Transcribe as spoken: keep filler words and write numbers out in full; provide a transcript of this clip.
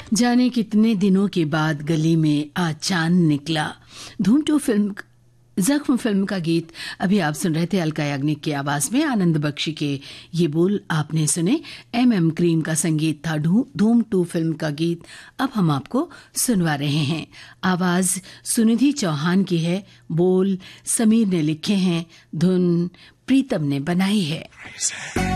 जाने कितने दिनों के बाद गली में आज चांद निकला। धूम टू फिल्म जख्म फिल्म का गीत अभी आप सुन रहे थे अलका याग्निक की आवाज में। आनंद बख्शी के ये बोल आपने सुने। एम एम क्रीम का संगीत था धूम टू फिल्म का गीत अब हम आपको सुनवा रहे हैं। आवाज सुनिधि चौहान की है, बोल समीर ने लिखे हैं, धुन प्रीतम ने बनाई है।